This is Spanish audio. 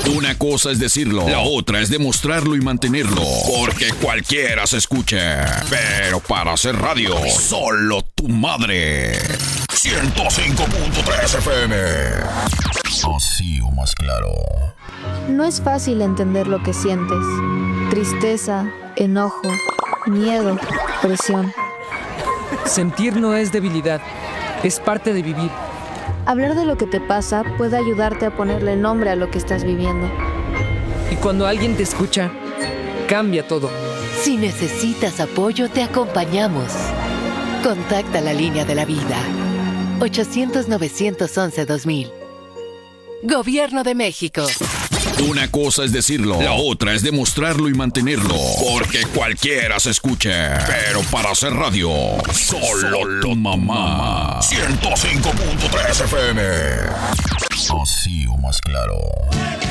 Una cosa es decirlo, la otra es demostrarlo y mantenerlo. Porque cualquiera se escucha. Pero para hacer radio, solo tu madre. 105.3 FM. Así o más claro. No es fácil entender lo que sientes. Tristeza, enojo, miedo, presión. Sentir no es debilidad, es parte de vivir. Hablar de lo que te pasa puede ayudarte a ponerle nombre a lo que estás viviendo. Y cuando alguien te escucha, cambia todo. Si necesitas apoyo, te acompañamos. Contacta la línea de la vida. 800-911-2000. Gobierno de México. Una cosa es decirlo, la otra es demostrarlo y mantenerlo. Porque cualquiera se escucha. Pero para hacer radio, solo tu mamá. 105.3 FM. Así o más claro.